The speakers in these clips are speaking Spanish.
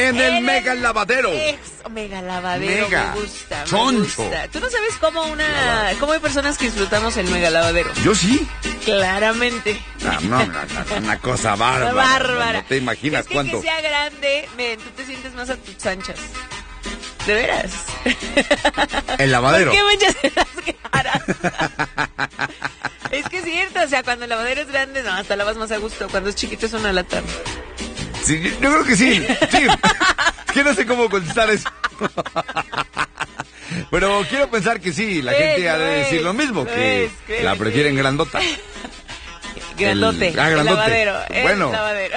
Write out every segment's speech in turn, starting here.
en el mega lavadero. Mega lavadero, mega. Me gusta. Tú no sabes cómo hay personas que disfrutamos el mega lavadero. Yo sí. Claramente. No, una cosa bárbara. No te imaginas cuánto. Que sea grande, tú te sientes más a tus anchas. ¿De veras? El lavadero. ¿Por qué me echas en las caras? Es que es cierto, o sea, cuando el lavadero es grande, no, hasta lavas más a gusto. Cuando es chiquito es una lata. Sí, yo creo que sí. Es que no sé cómo contestar eso. Pero quiero pensar que sí, la gente ha de decir lo mismo, que la prefieren grandota. Grandote. Grandote. Lavadero. Bueno. Lavadero.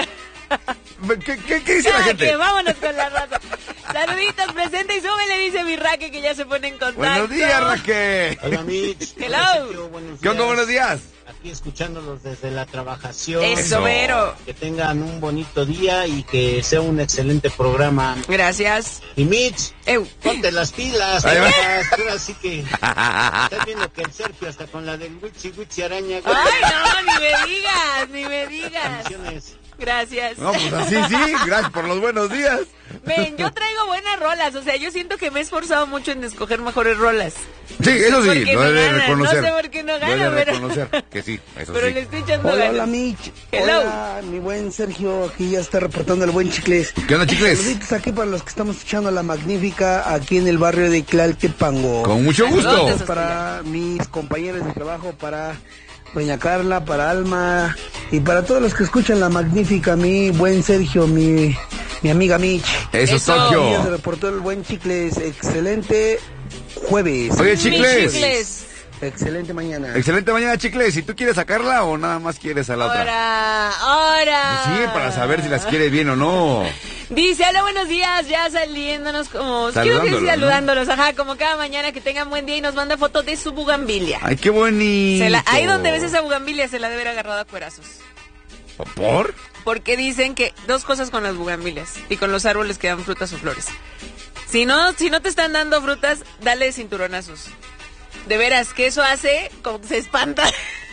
¿Qué dice la gente? Que vámonos con la raza. Saluditos, presente y súbele, dice mi Raque, que ya se pone en contacto. Buenos días, Raque. Hola, Mitch. Hello. ¿Qué onda? Buenos días. Aquí escuchándolos desde la trabajación. Eso, Vero. Que tengan un bonito día y que sea un excelente programa. Gracias. Y Mitch, ponte las pilas. Ahora sí que estás viendo que el Sergio hasta con la del Wichi Araña. Ay, no, ni me digas. Gracias. No, pues así sí, gracias por los buenos días. Ven, yo traigo buenas rolas, o sea, yo siento que me he esforzado mucho en escoger mejores rolas. Sí, eso sí, lo he de reconocer. No sé por qué no gana, lo he de reconocer, que sí, eso pero sí. le estoy echando Hola, ganas. hola, Mitch. Hello. Hola, mi buen Sergio, aquí ya está reportando el buen Chicles. ¿Qué onda, Chicles? Saluditos aquí para los que estamos escuchando La Magnífica aquí en el barrio de Tlaltepango. Con mucho gusto. Saludos para mis compañeros de trabajo, para doña Carla, para Alma y para todos los que escuchan La Magnífica, mi buen Sergio, mi amiga Mitch. Eso, Tokio. Ya se reportó el buen Chicles. Excelente jueves. Oye, Chicles. Excelente mañana. Excelente mañana, Chicles. ¿Y tú quieres sacarla o nada más quieres a la otra? Ahora. Pues sí, para saber si las quiere bien o no. Dice, hola, buenos días, ya saliéndonos como... Quiero que saludándolos, ¿no? Ajá, como cada mañana, que tengan buen día y nos manda foto de su bugambilia. Ay, qué bonito. Ahí donde ves esa bugambilia se la debe haber agarrado a cuerazos. ¿Por? Porque dicen que dos cosas con las bugambilias y con los árboles que dan frutas o flores. Si no te están dando frutas, dale cinturonazos. De veras, que eso hace como que se espanta.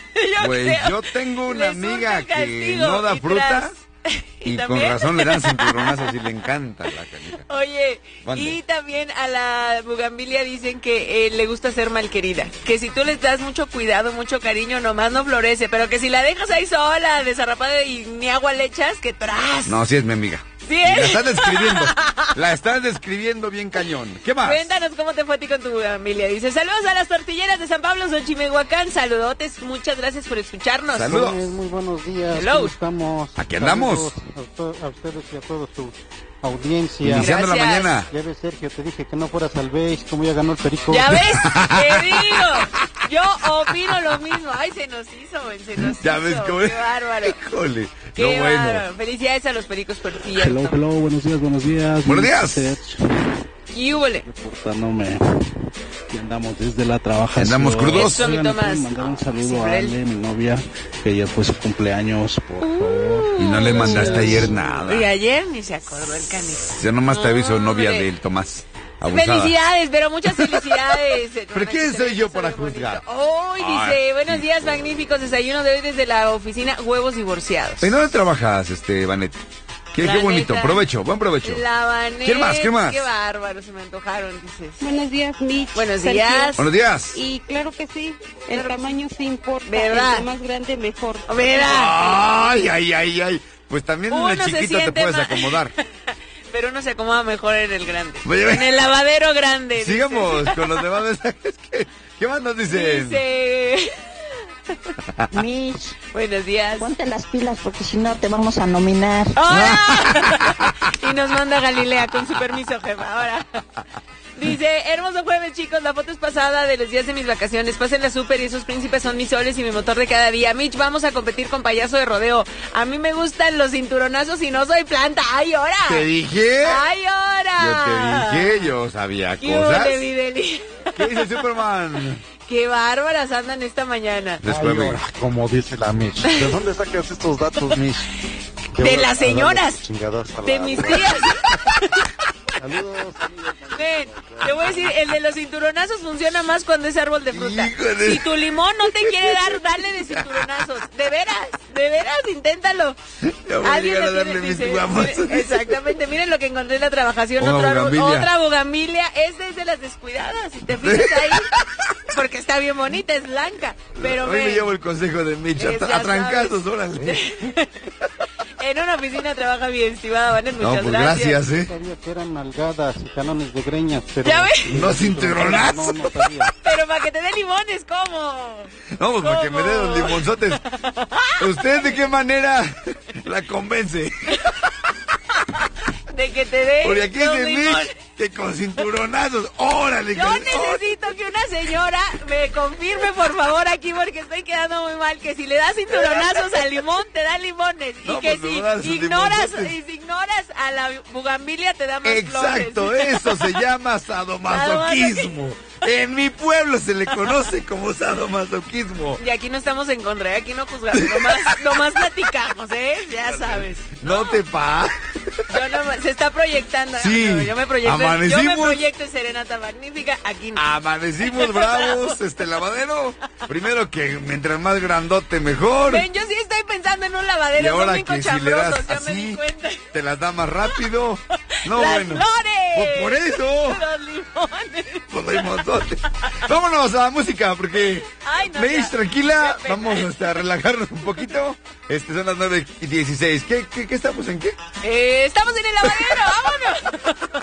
Yo tengo una amiga que no da fruta y con razón le dan cinturonazos y le encanta la canija. Oye, ¿Dónde? Y también a la bugambilia dicen que le gusta ser malquerida. Que si tú les das mucho cuidado, mucho cariño, nomás no florece. Pero que si la dejas ahí sola, desarrapada y ni agua le echas, que tras. No, sí es mi amiga. ¿Sí? La estás describiendo bien cañón. ¿Qué más? Cuéntanos cómo te fue a ti con tu familia. Dice, saludos a las tortilleras de San Pablo, Xochimehuacán. Saludotes, muchas gracias por escucharnos. Saludos. Muy buenos días. Hello. ¿Cómo estamos? Aquí andamos. A ustedes y a toda su audiencia. Iniciando la mañana. Ya ves, Sergio, te dije que no fueras al beige, como ya ganó el Perico. ¿Ya ves? Te digo. Yo opino lo mismo. Ay, se nos hizo. Ya ves cómo Qué bárbaro. Híjole. Qué no, bárbaro. bueno. Felicidades a los pericos tortillas. Hello, buenos días. Buenos días. ¿Qué húbole? Reportándome. Aquí andamos desde la trabajación. Andamos crudos. Eso, mi Oigan, ¿me Tomás. pueden mandar un saludo a Sobre Ale, mi novia, que ayer fue su cumpleaños, por favor. Y no le mandaste ayer nada. Y ayer ni se acordó el canijo. Yo nomás te aviso, novia Hombre. del Tomás. Abusada. Felicidades, pero muchas felicidades. ¿Pero quién soy yo para juzgar? Hoy dice, buenos días, magníficos, desayuno de hoy desde la oficina, huevos divorciados. ¿En dónde trabajas, Vanet? Qué bonito, neta. provecho, buen provecho. La Vanet. ¿Quién más? Qué bárbaro, se me antojaron, dices. Buenos días, Mitch. Buenos Sergio. días. Buenos días. Y claro que sí, el tamaño sí importa. ¿Verdad? Entre más grande, mejor. ¿Verdad? Ay. Pues también en Uno el se chiquito te siente puedes más- acomodar. Pero uno se acomoda mejor en el grande. Oye, En el lavadero grande. Sigamos con los demás mensajes. ¿Qué más nos dicen? Dice... Mitch, Buenos días. ponte las pilas porque si no te vamos a nominar. ¡Hola! Y nos manda Galilea con su permiso, jefa. Ahora. Dice, hermoso jueves, chicos, la foto es pasada de los días de mis vacaciones. Pásenla súper y esos príncipes son mis soles y mi motor de cada día. Mitch, vamos a competir con payaso de rodeo. A mí me gustan los cinturonazos y no soy planta. ¡Ay, ahora! ¿Te dije? ¡Ay, ahora! Yo te dije, yo sabía ¿Qué cosas. hubo, Videli? ¿Qué dice Superman? ¡Qué bárbaras andan esta mañana! Después me... como dice la Mitch. ¿De dónde sacas estos datos, Mitch? De las señoras. Chingadas a De la- mis tías. Saludos, amigos. Ven, te voy a decir, el de los cinturonazos funciona más cuando es árbol de fruta. Híjole. Si tu limón no te quiere dar, dale de cinturonazos. De veras, inténtalo. Ya voy a llegar a darle mis guamos. Exactamente, miren lo que encontré en la trabajación. Otra bugambilia. Esta es de las descuidadas, si te fijas ahí. Porque está bien bonita, es blanca. Pero hoy me llevo el consejo de Mitch. A trancazos, órale. En una oficina trabaja mi estimada Vanet, muchas gracias. Sabía que eran nalgadas y jalones de greñas, pero... ¿Ya ves? No cinturonazos. No sabía. Pero para que te dé limones, ¿cómo? No, pues porque me dé los limonzotes. ¿Usted de qué manera la convence? De que te dé. Porque aquí es de limón. Mitch que con cinturonazos. Órale. Yo necesito que una señora me confirme, por favor, aquí, porque estoy quedando muy mal, que si le das cinturonazos al limón, te da limones. No, y que pues si ignoras a la bugambilia, te da más Exacto, flores. eso se llama sadomasoquismo. En mi pueblo se le conoce como sadomasoquismo. Y aquí no estamos en contra, aquí no juzgamos, nomás platicamos, Ya sabes. No te pases. Se está proyectando. Sí, yo me proyecto en Serenata Magnífica, aquí no. Amanecimos bravos, lavadero. Primero que mientras más grandote mejor. Ven, yo sí estoy pensando en un lavadero. Y ahora son que si le das ya me di así, cuenta. te las da más rápido. No, ¡Las bueno. flores! Pues por eso. Los limones. Pues hay montones. Vámonos a la música, porque Mitch, tranquila, vamos a relajarnos un poquito. Son las 9:16. ¿Qué estamos en qué? Estamos en el lavadero, vámonos.